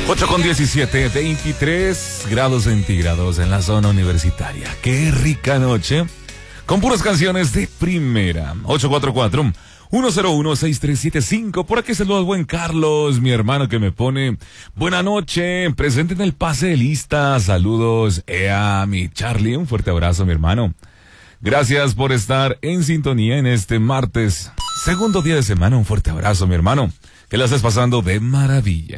8:17, 23 grados centígrados en la zona universitaria. Qué rica noche, con puras canciones de primera. 844-101-6375. Por aquí saludos, buen Carlos, mi hermano que me pone buena noche, presente en el pase de lista. Saludos, mi Charlie, un fuerte abrazo, mi hermano. Gracias por estar en sintonía en este martes, segundo día de semana. Un fuerte abrazo, mi hermano. Que la estés pasando de maravilla.